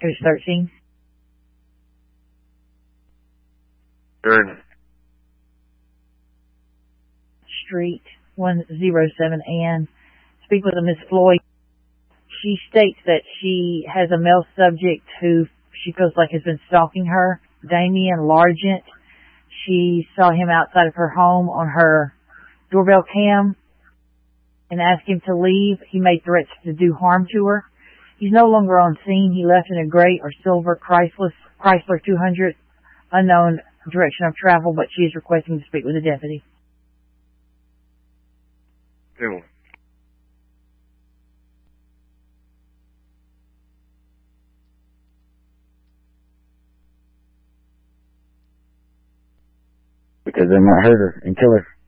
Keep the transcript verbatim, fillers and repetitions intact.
Code thirteen. Third. Street, one oh seven N. Speak with a Miss Floyd. She states that she has a male subject who she feels like has been stalking her, Damian Largent. She saw him outside of her home on her doorbell cam and asked him to leave. He made threats to do harm to her. He's no longer on scene. He left in a gray or silver Chrysler, Chrysler two hundred, unknown direction of travel, but she is requesting to speak with a deputy. Two. Because they might hurt her and kill her.